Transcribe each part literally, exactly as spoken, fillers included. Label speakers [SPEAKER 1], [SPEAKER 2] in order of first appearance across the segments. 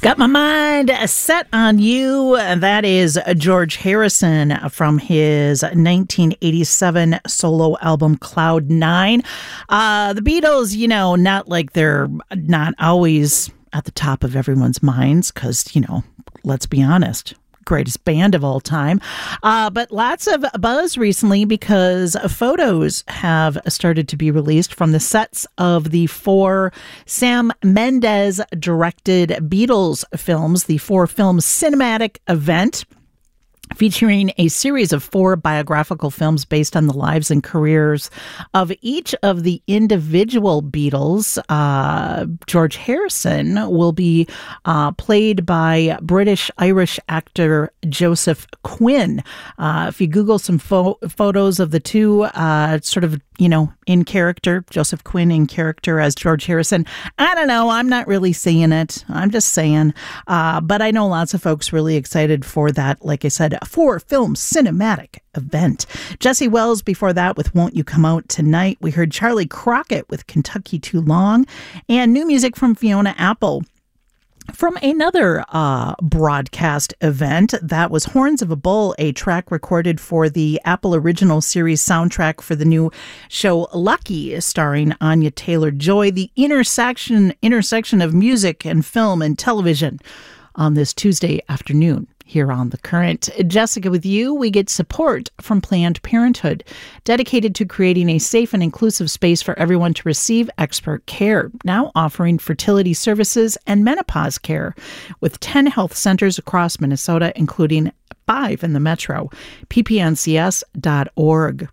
[SPEAKER 1] Got my mind set on you. That is George Harrison from his nineteen eighty-seven solo album Cloud Nine. Uh, the Beatles, you know, not like they're not always at the top of everyone's minds because, you know, let's be honest, greatest band of all time. Uh, but lots of buzz recently because photos have started to be released from the sets of the four Sam Mendes directed Beatles films, the four film cinematic event, featuring a series of four biographical films based on the lives and careers of each of the individual Beatles. Uh, George Harrison will be uh, played by British-Irish actor Joseph Quinn. Uh, if you Google some fo- photos of the two, uh, sort of, you know, in character, Joseph Quinn in character as George Harrison. I don't know. I'm not really saying it. I'm just saying. Uh, but I know lots of folks really excited for that, like I said, four film cinematic event. Jesse Wells before that with Won't You Come Out Tonight. We heard Charlie Crockett with Kentucky Too Long, and new music from Fiona Apple from another uh, broadcast event. That was Horns of a Bull, a track recorded for the Apple Original Series soundtrack for the new show Lucky, starring Anya Taylor-Joy. The intersection intersection of music and film and television on this Tuesday afternoon here on The Current. Jessica, with you, we get support from Planned Parenthood, dedicated to creating a safe and inclusive space for everyone to receive expert care, now offering fertility services and menopause care with ten health centers across Minnesota, including five in the metro. p p n c s dot org.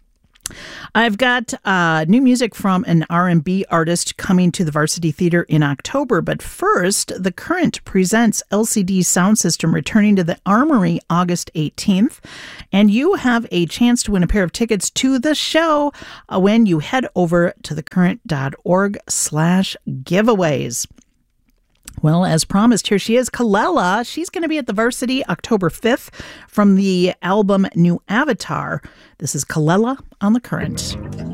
[SPEAKER 1] I've got uh, new music from an R and B artist coming to the Varsity Theater in October. But first, The Current presents L C D Sound System returning to the Armory August eighteenth. And you have a chance to win a pair of tickets to the show uh, when you head over to thecurrent.org slash giveaways. Well, as promised, here she is, Kelela. She's going to be at the Varsity October fifth from the album New Avatar. This is Kelela on The Current.